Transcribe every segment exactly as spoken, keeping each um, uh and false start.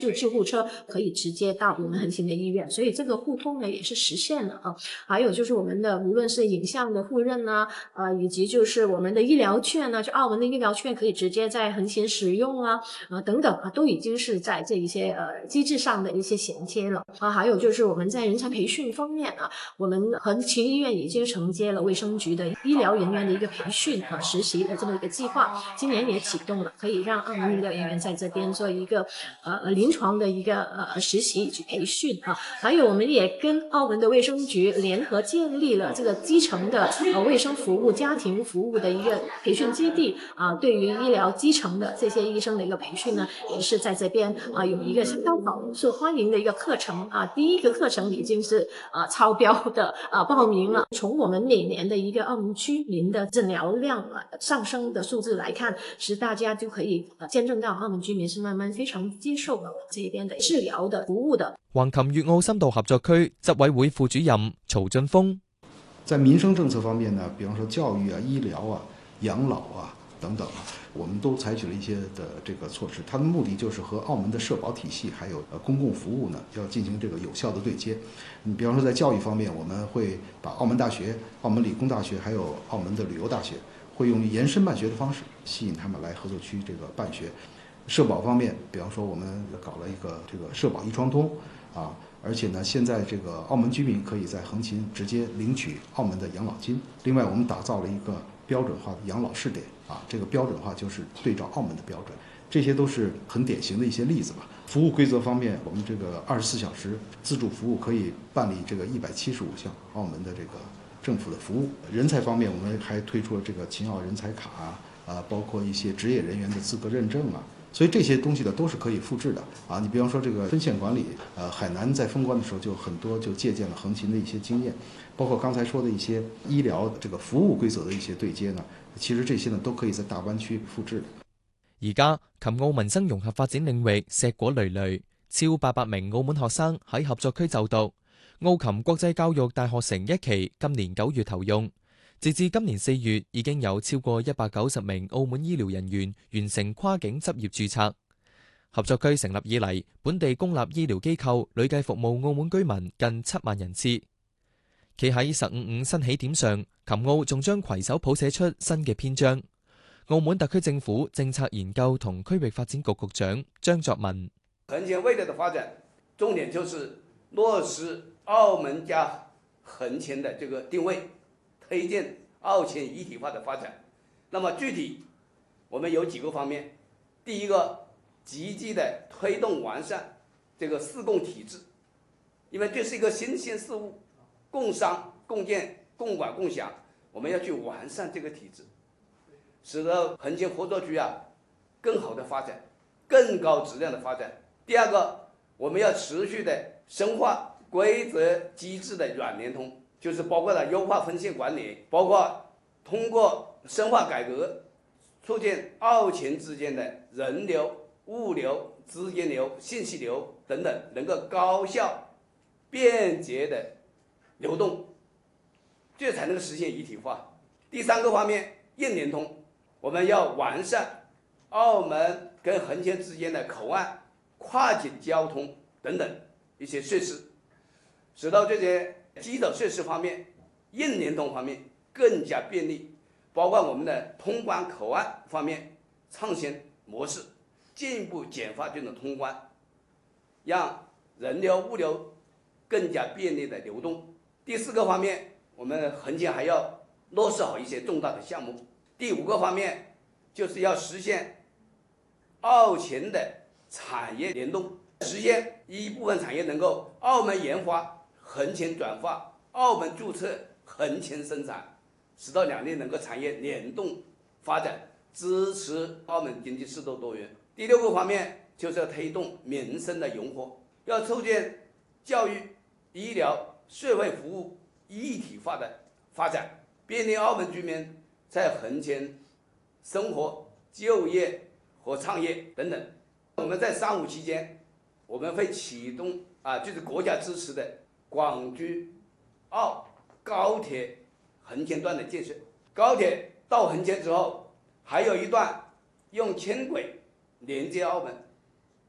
就救护车可以直接到我们横琴的医院，所以这个互通呢也是实现了啊。还有就是我们的无论是影像的互认啊，呃，以及就是我们的医疗券呢，就澳门的医疗券可以直接在横琴使用啊，呃等等啊，都已经是在这一些呃机制上的一些衔接了啊。还有就是我们在人才培训方面啊，我们横琴医院已经承接了卫生局的医疗人员的一个培训啊实习的这么一个计划，今年也启动了，可以让澳门医疗人员在这边做一个呃临床的一个呃实习以及培训啊。还有我们也跟澳门的卫生局联合建立了这个基层的呃卫生服务、家庭服务的一个培训基地啊。对于医疗基层的这些医生的一个培训呢，也是在这边啊有一个相当好受欢迎的一个课程啊。第一个课程已经是呃超标的啊报名了。从我们每年的一个澳門居民的診療量上升的數字來看，是大家就可以見證到澳門居民是慢慢非常接受了這邊的治療的服務的。 橫琴粵澳深度合作區執委會副主任曹俊峰， 在民生政策方面呢，比方說教育啊、醫療啊、養老啊等等啊，我們都採取了一些的這個措施，它的目的就是和澳門的社保體系還有呃公共服務呢，要進行這個有效的對接。你比方說在教育方面，我們會把澳門大學、澳門理工大學還有澳門的旅遊大學，會用延伸辦學的方式吸引他們來合作區這個辦學。社保方面，比方說我們搞了一個這個社保一窗通啊，而且呢，現在這個澳門居民可以在橫琴直接領取澳門的養老金。另外，我們打造了一個標準化的養老試點啊，這個標準化就是對照澳門的標準，這些都是很典型的一些例子吧。服務規則方面，我們這個二十四小時自助服務可以辦理這個一百七十五項澳門的這個政府的服務。人才方面，我們還推出了這個勤澳人才卡啊，啊，包括一些職業人員的資格認證啊。所以這些東西呢都是可以複製的啊！你比方說這個分縣管理，呃，海南在封關的時候就很多就借鑑了橫琴的一些經驗，包括剛才說的一些醫療這個服務規則的一些對接呢，其實這些呢都可以在大灣區複製的。 而家琴澳民生融合發展領域碩果累累，超八百名澳門學生喺合作區就讀。澳琴國際教育大學城一期今年九月投用。截至今年四月，已經有超過一百九十名澳門醫療人員完成跨境執業註冊。合作區成立以嚟，本地公立醫療機構累計服務澳門居民近七萬人次。企喺十五五新起點上，琴澳仲將攜手譜寫出新嘅篇章。澳門特區政府政策研究同區域發展局局長張作文： 橫琴未來的發展，重點就是落實澳門加橫琴的這個定位。推進澳前一體化的發展，那麼具體我們有幾個方面。第一個，積極的推動完善這個四共體制，因為這是一個新鮮事物，共商、共建、共管、共享，我們要去完善這個體制，使得橫琴合作區啊更好的發展，更高質量的發展。第二個，我們要持續的深化規則機制的軟聯通。就是包括了優化分縣管理，包括通過深化改革，促進澳前之間的人流、物流、資金流、信息流等等能夠高效、便捷的流動，這才能夠實現一體化。第三個方面，硬聯通，我們要完善澳門跟橫琴之間的口岸、跨境交通等等一些設施，使到這些基礎設施方面、硬聯通方面更加便利，包括我們的通關口岸方面創新模式，進一步簡化這種通關，讓人流、物流更加便利的流動。第四個方面，我們橫琴還要落實好一些重大的項目。第五個方面，就是要實現澳前的產業聯動，實現一部分產業能夠澳門研發、橫琴轉化，澳門註冊，橫琴生產，使到兩地能夠產業聯動發展，支持澳門經濟適度多元。第六個方面就是要推動民生的融合，要促進教育、醫療、社會服務一體化的發展，便利澳門居民在橫琴生活、就業和創業等等。我們在三五期間，我們會啟動啊，就是國家支持的廣珠澳高鐵橫琴段的建設。高鐵到橫琴之後，還有一段用輕軌連接澳門，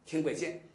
轻轨线。